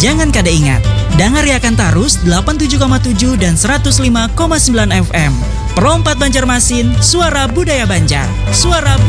Jangan kada ingat, dengar akan Tarus 87,7 dan 105,9 FM. Perompat Banjarmasin, suara budaya Banjar. Suara